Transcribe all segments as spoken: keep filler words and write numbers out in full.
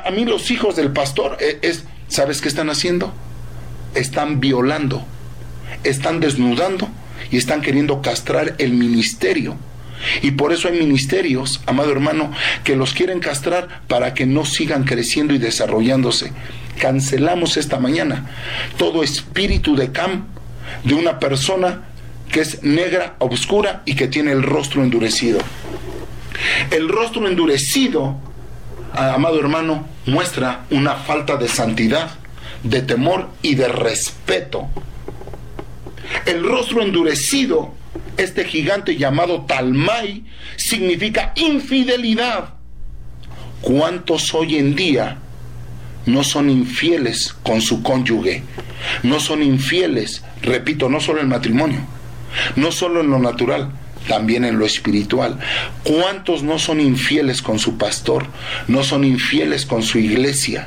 a, a mí los hijos del pastor, es, es, ¿sabes qué están haciendo? Están violando, están desnudando y están queriendo castrar el ministerio. Y por eso hay ministerios, amado hermano, que los quieren castrar para que no sigan creciendo y desarrollándose. Cancelamos esta mañana todo espíritu de Cam, de una persona que es negra, oscura y que tiene el rostro endurecido. El rostro endurecido, amado hermano, muestra una falta de santidad, de temor y de respeto. El rostro endurecido, este gigante llamado Talmai, significa infidelidad. ¿Cuántos hoy en día no son infieles con su cónyuge? No son infieles, repito, no solo en el matrimonio, no solo en lo natural, también en lo espiritual. ¿Cuántos no son infieles con su pastor? No son infieles con su iglesia.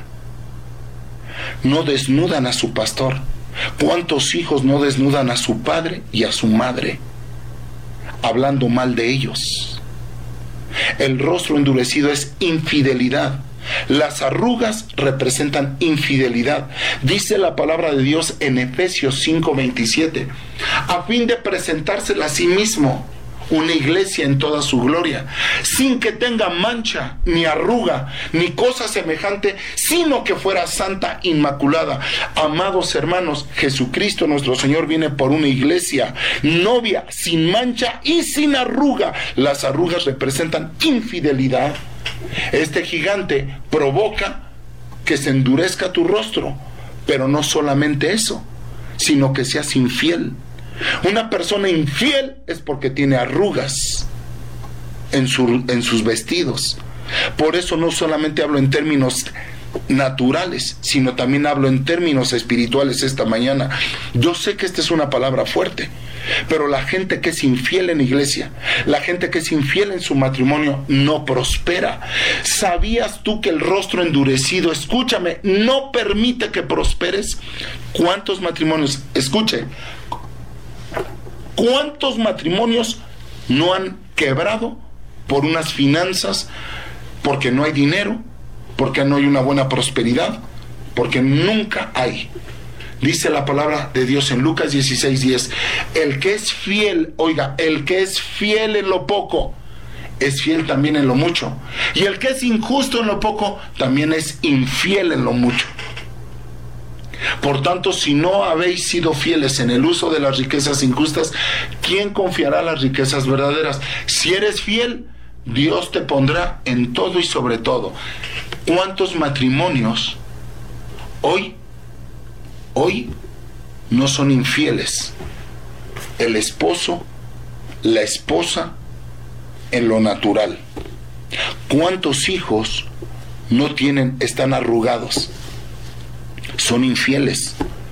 No desnudan a su pastor. ¿Cuántos hijos no desnudan a su padre y a su madre, hablando mal de ellos? El rostro endurecido es infidelidad. Las arrugas representan infidelidad. Dice la palabra de Dios en Efesios cinco veintisiete, a fin de presentársela a sí mismo una iglesia en toda su gloria, sin que tenga mancha, ni arruga, ni cosa semejante, sino que fuera santa, inmaculada. Amados hermanos, Jesucristo nuestro Señor viene por una iglesia novia, sin mancha y sin arruga. Las arrugas representan infidelidad. Este gigante provoca que se endurezca tu rostro, pero no solamente eso, sino que seas infiel. Una persona infiel es porque tiene arrugas en, su, en sus vestidos. Por eso no solamente hablo en términos naturales, sino también hablo en términos espirituales esta mañana. Yo sé que esta es una palabra fuerte, pero la gente que es infiel en iglesia, la gente que es infiel en su matrimonio, no prospera. ¿Sabías tú que el rostro endurecido, escúchame, no permite que prosperes? ¿Cuántos matrimonios, escuche, cuántos matrimonios no han quebrado por unas finanzas, porque no hay dinero, porque no hay una buena prosperidad, porque nunca hay? Dice la palabra de Dios en Lucas dieciséis diez, el que es fiel, oiga, el que es fiel en lo poco, es fiel también en lo mucho. Y el que es injusto en lo poco, también es infiel en lo mucho. Por tanto, si no habéis sido fieles en el uso de las riquezas injustas, ¿quién confiará las riquezas verdaderas? Si eres fiel, Dios te pondrá en todo y sobre todo. ¿Cuántos matrimonios hoy, hoy no son infieles? El esposo, la esposa, en lo natural. ¿Cuántos hijos no tienen, están arrugados? Son infieles.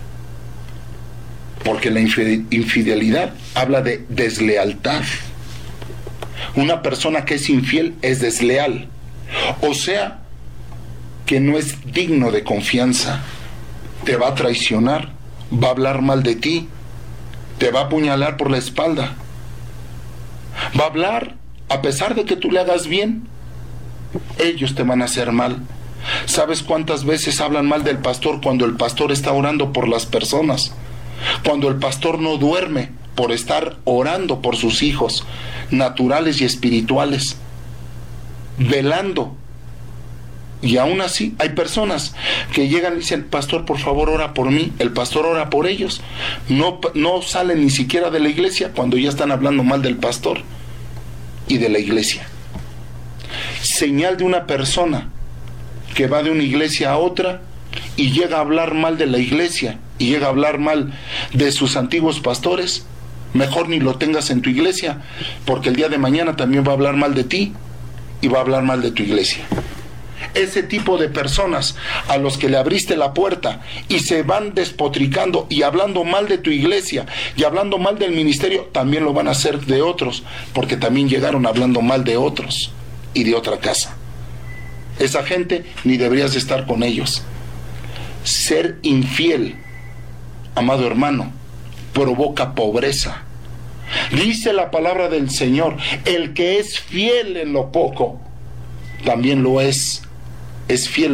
Porque la infidelidad habla de deslealtad. Una persona que es infiel es desleal. O sea, que no es digno de confianza. Te va a traicionar, va a hablar mal de ti, te va a apuñalar por la espalda. Va a hablar a pesar de que tú le hagas bien. Ellos te van a hacer mal. ¿Sabes cuántas veces hablan mal del pastor cuando el pastor está orando por las personas? Cuando el pastor no duerme por estar orando por sus hijos naturales y espirituales, velando. Y aún así hay personas que llegan y dicen, pastor, por favor, ora por mí. El pastor ora por ellos. No, no salen ni siquiera de la iglesia cuando ya están hablando mal del pastor y de la iglesia. Señal de una persona que va de una iglesia a otra y llega a hablar mal de la iglesia y llega a hablar mal de sus antiguos pastores, mejor ni lo tengas en tu iglesia, porque el día de mañana también va a hablar mal de ti y va a hablar mal de tu iglesia. Ese tipo de personas a los que le abriste la puerta y se van despotricando y hablando mal de tu iglesia y hablando mal del ministerio, también lo van a hacer de otros, porque también llegaron hablando mal de otros y de otra casa. Esa gente ni deberías estar con ellos. Ser infiel, amado hermano, provoca pobreza. Dice la palabra del Señor, el que es fiel en lo poco, también lo es, es fiel